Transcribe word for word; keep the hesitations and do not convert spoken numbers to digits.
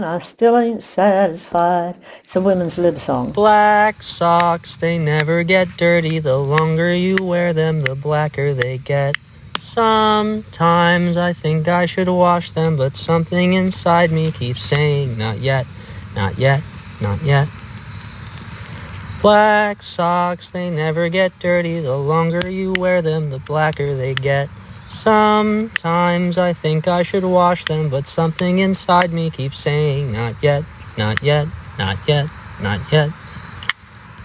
I still ain't satisfied. It's a women's lib song. Black socks, they never get dirty. The longer you wear them, the blacker they get. Sometimes I think I should wash them, but something inside me keeps saying, not yet, not yet, not yet. Black socks, they never get dirty. The longer you wear them, the blacker they get. Sometimes I think I should wash them, but something inside me keeps saying, not yet, not yet, not yet, not yet.